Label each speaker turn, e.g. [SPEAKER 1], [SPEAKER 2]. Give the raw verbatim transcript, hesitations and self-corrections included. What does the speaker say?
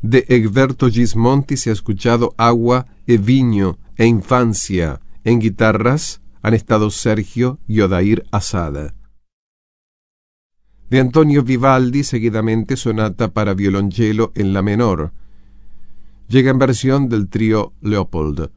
[SPEAKER 1] De Egberto Gismonti se ha escuchado Agua e Viño e Infancia. En guitarras han estado Sergio y Odair Asada. De Antonio Vivaldi, seguidamente Sonata para violonchelo en la menor. Llega en versión del trío Leopold.